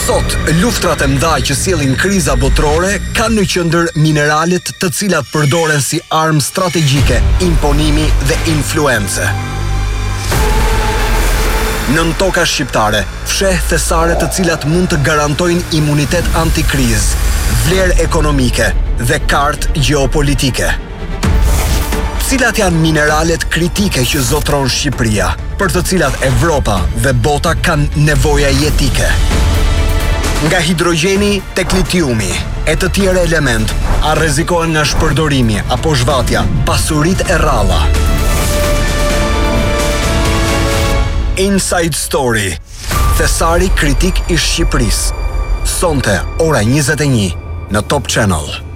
Sot, luftrat e mëdha që sjellin kriza botërore kanë në qendër mineralet të cilat përdoren si armë strategjike, imponimi dhe influence. Nën toka shqiptare, fsheh thesare të cilat mund të garantojnë imunitet antikriz, vlerë ekonomike dhe kartë gjeopolitike. Cilat janë mineralet kritike që zotron Shqipëria, për të cilat Evropa dhe bota kanë nevoja jetike. Nga hidrogjeni tek litiumi, e të tjerë element, a rrezikohen nga shpërdorimi apo zhvatja, pasuritë e rralla. Inside Story, thesari kritik i Shqipërisë. Sonte, ora 21, në Top Channel.